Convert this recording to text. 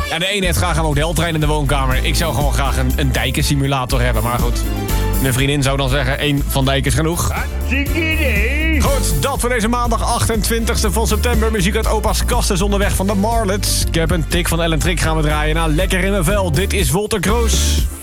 Ja, de ene heeft graag een modeltrein in de woonkamer. Ik zou gewoon graag een dijkensimulator hebben, maar goed. Mijn vriendin zou dan zeggen, 1 Van Dijk is genoeg. Hartstikke idee. Goed, dat voor deze maandag 28e van september. Muziek uit opa's kast is onderweg van de Marlets. Ik heb een tik van Ellen Trick gaan we draaien. Nou, lekker in mijn vel. Dit is Wolter Kroos.